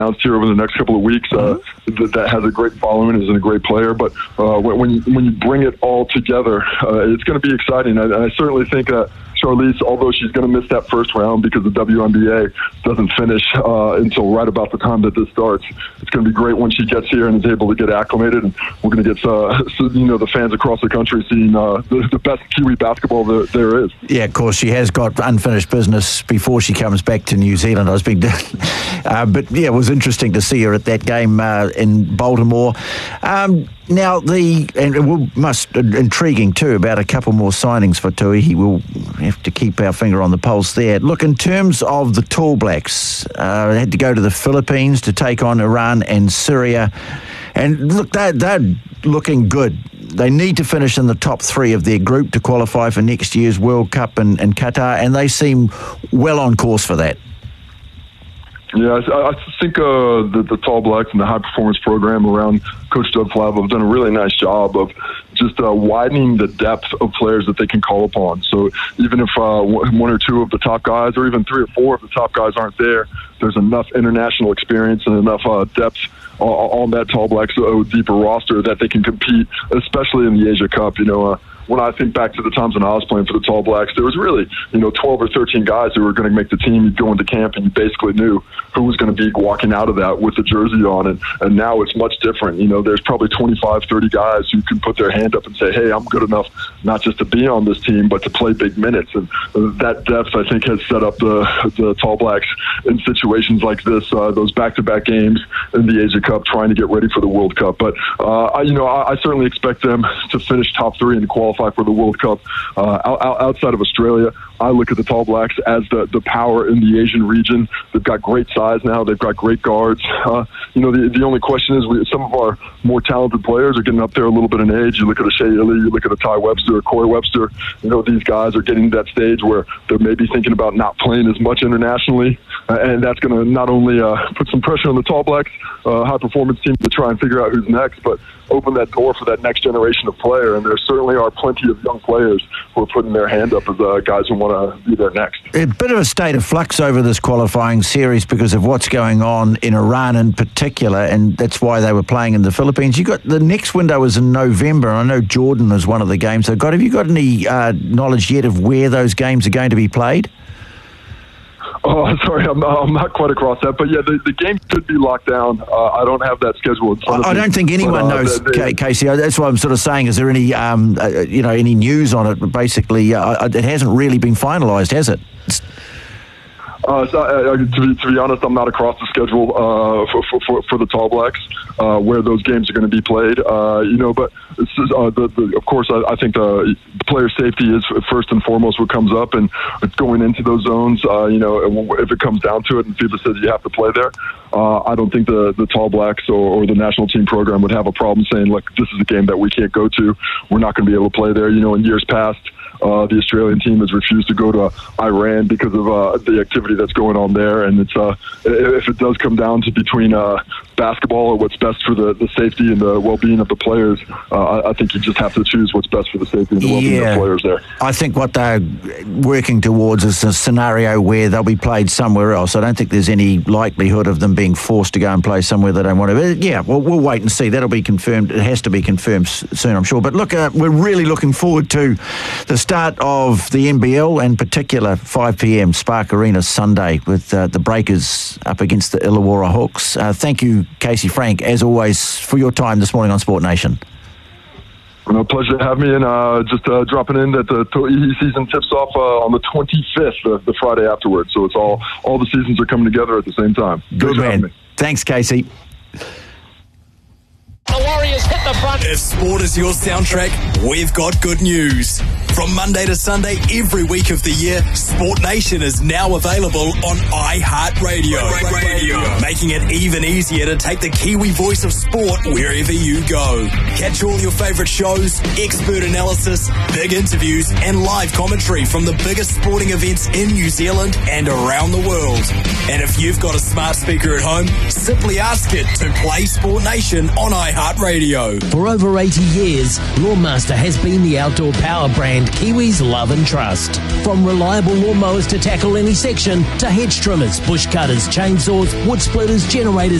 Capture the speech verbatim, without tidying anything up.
announced here over the next couple of weeks. Uh, that, that has a great following, is a great player. But uh, when, when, you, when you bring it all together, uh, it's going to be exciting. I, I certainly think that Charlize, although she's going to miss that first round because the W N B A doesn't finish uh, until right about the time that this starts, it's going to be great when she gets here and is able to get acclimated. And we're going to get uh, you know the fans across the country seeing uh, the, the best Kiwi basketball that there is. Yeah, of course, she has got unfinished business before she comes back to New Zealand. I was being, uh, but yeah, it was interesting to see her at that game uh, in Baltimore. Um, Now, the and it will, must intriguing too about a couple more signings for Tui. He will have to keep our finger on the pulse there. Look, in terms of the Tall Blacks, uh, they had to go to the Philippines to take on Iran and Syria. And look, they're, they're looking good. They need to finish in the top three of their group to qualify for next year's World Cup in, in Qatar, and they seem well on course for that. Yeah, I, I think uh, the, the Tall Blacks and the high performance program around Coach Doug Flavo have done a really nice job of just uh, widening the depth of players that they can call upon. So even if uh, one or two of the top guys, or even three or four of the top guys aren't there, there's enough international experience and enough uh, depth on, on that Tall Blacks uh, deeper roster that they can compete, especially in the Asia Cup. You know. Uh, When I think back to the times when I was playing for the Tall Blacks, there was really, you know, twelve or thirteen guys who were going to make the team. You'd go into camp and you basically knew who was going to be walking out of that with the jersey on. And, and now it's much different. You know, there's probably twenty-five, thirty guys who can put their hand up and say, hey, I'm good enough not just to be on this team, but to play big minutes. And that depth, I think, has set up the, the Tall Blacks in situations like this, uh, those back-to-back games in the Asia Cup, trying to get ready for the World Cup. But, uh, I, you know, I, I certainly expect them to finish top three and qualify for the World Cup. Uh, outside of Australia, I look at the Tall Blacks as the, the power in the Asian region. They've got great size now. They've got great guards. Uh, you know, the, the only question is we, some of our more talented players are getting up there a little bit in age. You look at a Shea Ili, you look at a Ty Webster, a Corey Webster. You know, these guys are getting to that stage where they're maybe thinking about not playing as much internationally. Uh, and that's going to not only uh, put some pressure on the Tall Blacks uh, high-performance team to try and figure out who's next, but open that door for that next generation of player. And there certainly are plenty of young players who are putting their hand up as uh, guys who want to be there next. A bit of a state of flux over this qualifying series because of what's going on in Iran in particular, and that's why they were playing in the Philippines. You got the next window was in November, and I know Jordan was one of the games they got. Have you got any uh, knowledge yet of where those games are going to be played? Oh, sorry, I'm not, I'm not quite across that. But, yeah, the, the game could be locked down. Uh, I don't have that schedule in front I, of me. I don't think anyone but, uh, knows, they, they, Casey. That's what I'm sort of saying. Is there any, um, uh, you know, any news on it? Basically, uh, it hasn't really been finalised, has it? It's, Uh, so, uh, to, be, to be honest, I'm not across the schedule uh, for, for for the Tall Blacks uh, where those games are going to be played. Uh, you know, but it's, uh, the, the, of course, I, I think the player safety is first and foremost what comes up, and going into those zones. Uh, you know, if it comes down to it, and FIFA says you have to play there, uh, I don't think the the Tall Blacks or, or the national team program would have a problem saying, look, this is a game that we can't go to. We're not going to be able to play there. You know, in years past, Uh, the Australian team has refused to go to Iran because of uh, the activity that's going on there. And it's uh, if it does come down to between uh, basketball or what's best for the, the safety and the well-being of the players, uh, I think you just have to choose what's best for the safety and the well-being yeah. of the players there. I think what they're working towards is a scenario where they'll be played somewhere else. I don't think there's any likelihood of them being forced to go and play somewhere they don't want to. Yeah, well, we'll wait and see. That'll be confirmed. It has to be confirmed soon, I'm sure. But look, uh, we're really looking forward to the start of the N B L, and particular five p.m. Spark Arena Sunday with uh, the Breakers up against the Illawarra Hawks. Uh, thank you, Casey Frank, as always, for your time this morning on Sport Nation. Well, pleasure to have me, and uh, just uh, dropping in that the To'ihi season tips off uh, on the twenty-fifth, uh, the Friday afterwards. So it's all all the seasons are coming together at the same time. Good man. Thanks, Casey. The Warriors hit the front. If sport is your soundtrack, we've got good news. From Monday to Sunday, every week of the year, Sport Nation is now available on iHeartRadio, Radio, making it even easier to take the Kiwi voice of sport wherever you go. Catch all your favourite shows, expert analysis, big interviews, and live commentary from the biggest sporting events in New Zealand and around the world. And if you've got a smart speaker at home, simply ask it to play Sport Nation on iHeartRadio. For over eighty years, Lawmaster has been the outdoor power brand brand Kiwis love and trust. From reliable lawnmowers to tackle any section, to hedge trimmers, bush cutters, chainsaws, wood splitters, generators,